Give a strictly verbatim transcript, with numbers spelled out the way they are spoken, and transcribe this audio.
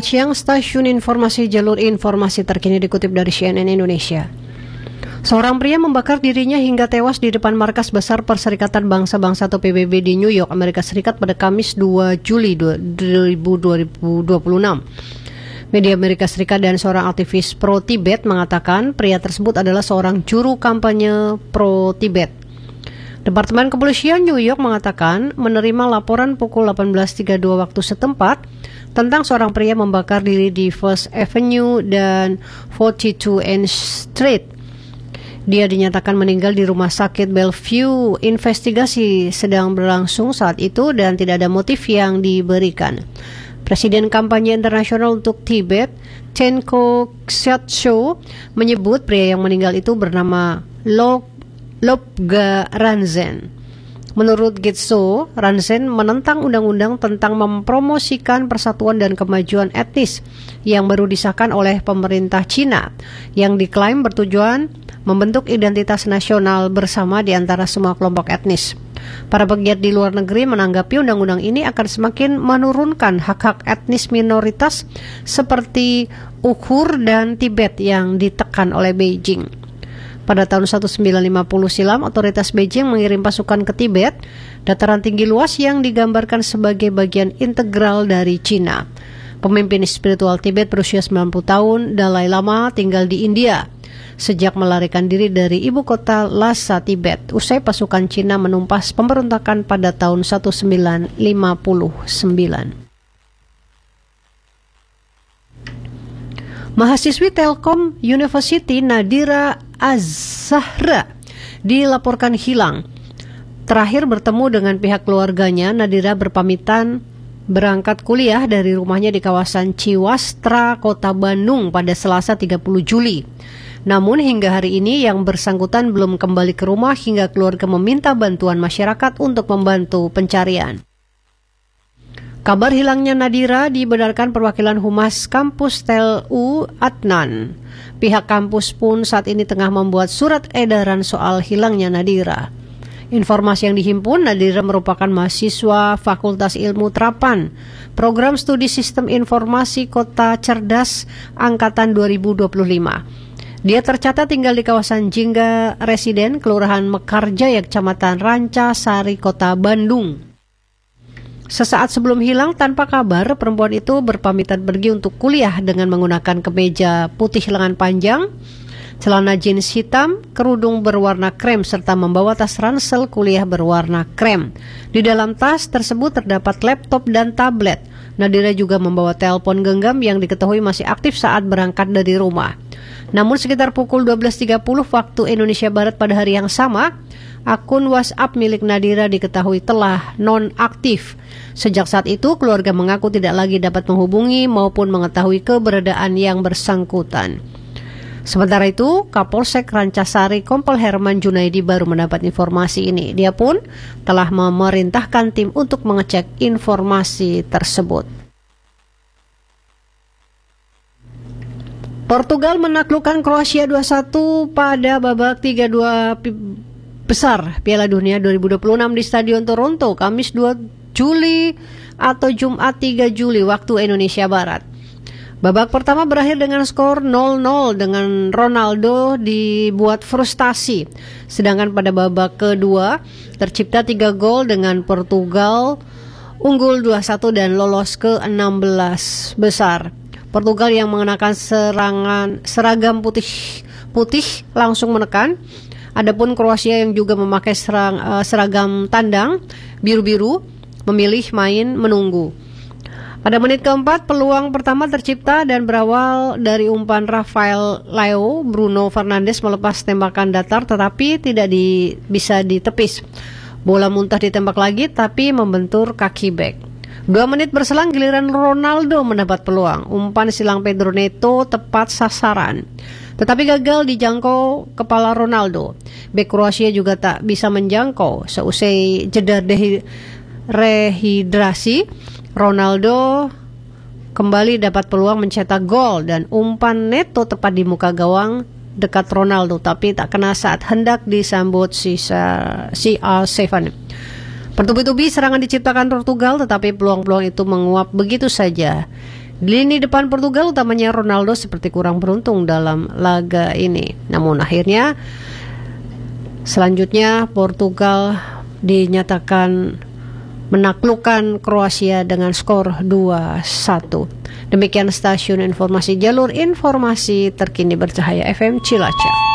Selamat siang, stasiun informasi jalur informasi terkini dikutip dari C N N Indonesia. Seorang pria membakar dirinya hingga tewas di depan markas besar Perserikatan Bangsa-Bangsa atau P B B di New York, Amerika Serikat pada Kamis dua Juli dua ribu dua puluh enam. Media Amerika Serikat dan seorang aktivis pro-Tibet mengatakan pria tersebut adalah seorang juru kampanye pro-Tibet. Departemen Kepolisian New York mengatakan menerima laporan pukul delapan belas tiga puluh dua waktu setempat tentang seorang pria membakar diri di First Avenue dan empat puluh dua Street. Dia dinyatakan meninggal di rumah sakit Bellevue. Investigasi sedang berlangsung saat itu dan tidak ada motif yang diberikan. Presiden kampanye internasional untuk Tibet, Tenko Kyatso, menyebut pria yang meninggal itu bernama Lok Lobga Ranzen. Menurut Gitso, Ranzen menentang undang-undang tentang mempromosikan persatuan dan kemajuan etnis yang baru disahkan oleh pemerintah Cina, yang diklaim bertujuan membentuk identitas nasional bersama di antara semua kelompok etnis. Para pegiat di luar negeri menanggapi undang-undang ini akan semakin menurunkan hak-hak etnis minoritas seperti Uyghur dan Tibet yang ditekan oleh Beijing. Pada tahun seribu sembilan ratus lima puluh silam, otoritas Beijing mengirim pasukan ke Tibet, dataran tinggi luas yang digambarkan sebagai bagian integral dari Cina. Pemimpin spiritual Tibet berusia sembilan puluh tahun, Dalai Lama, tinggal di India sejak melarikan diri dari ibu kota Lhasa, Tibet, usai pasukan Cina menumpas pemberontakan pada tahun seribu sembilan ratus lima puluh sembilan. Mahasiswi Telkom University Nadira Az-Zahra dilaporkan hilang. Terakhir bertemu dengan pihak keluarganya, Nadira berpamitan berangkat kuliah dari rumahnya di kawasan Ciwastra, Kota Bandung pada Selasa tiga puluh Juli. Namun hingga hari ini yang bersangkutan belum kembali ke rumah hingga keluarga meminta bantuan masyarakat untuk membantu pencarian. Kabar hilangnya Nadira dibenarkan perwakilan Humas Kampus T E L U Adnan. Pihak kampus pun saat ini tengah membuat surat edaran soal hilangnya Nadira. Informasi yang dihimpun, Nadira merupakan mahasiswa Fakultas Ilmu Terapan, Program Studi Sistem Informasi Kota Cerdas Angkatan dua ribu dua puluh lima. Dia tercatat tinggal di kawasan Jingga Residen, Kelurahan Mekarjaya, Kecamatan Ranca Sari, Kota Bandung. Sesaat sebelum hilang tanpa kabar, perempuan itu berpamitan pergi untuk kuliah dengan menggunakan kemeja putih lengan panjang, celana jeans hitam, kerudung berwarna krem, serta membawa tas ransel kuliah berwarna krem. Di dalam tas tersebut terdapat laptop dan tablet. Nadira juga membawa telepon genggam yang diketahui masih aktif saat berangkat dari rumah. Namun sekitar pukul dua belas tiga puluh waktu Indonesia Barat pada hari yang sama, akun WhatsApp milik Nadira diketahui telah non-aktif. Sejak saat itu, keluarga mengaku tidak lagi dapat menghubungi maupun mengetahui keberadaan yang bersangkutan. Sementara itu, Kapolsek Rancasari Kompol Herman Junaidi baru mendapat informasi ini. Dia pun telah memerintahkan tim untuk mengecek informasi tersebut. Portugal menaklukkan Kroasia dua satu pada babak tiga dua besar Piala Dunia dua ribu dua puluh enam di Stadion Toronto, Kamis dua Juli atau Jumat tiga Juli waktu Indonesia Barat. Babak pertama berakhir dengan skor nol nol dengan Ronaldo dibuat frustasi. Sedangkan pada babak kedua tercipta tiga gol dengan Portugal unggul dua satu dan lolos ke enam belas besar. Portugal yang mengenakan serangan seragam putih putih langsung menekan. Adapun Kroasia yang juga memakai serang, uh, seragam tandang biru-biru memilih main menunggu. Pada menit keempat, peluang pertama tercipta dan berawal dari umpan Rafael Leao. Bruno Fernandes melepas tembakan datar tetapi tidak di, bisa ditepis. Bola muntah ditembak lagi tapi membentur kaki bek. Dua menit berselang giliran Ronaldo mendapat peluang. Umpan silang Pedro Neto tepat sasaran, tetapi gagal dijangkau kepala Ronaldo. Bek Kroasia juga tak bisa menjangkau. Seusai jeda dehi, rehidrasi, Ronaldo kembali dapat peluang mencetak gol dan umpan Neto tepat di muka gawang dekat Ronaldo, tapi tak kena saat hendak disambut si C R tujuh. Bertubi-tubi serangan diciptakan Portugal, tetapi peluang-peluang itu menguap begitu saja. Di lini depan Portugal utamanya Ronaldo seperti kurang beruntung dalam laga ini. Namun akhirnya selanjutnya Portugal dinyatakan menaklukkan Kroasia dengan skor dua satu. Demikian stasiun informasi jalur informasi terkini bercahaya F M Cilacap.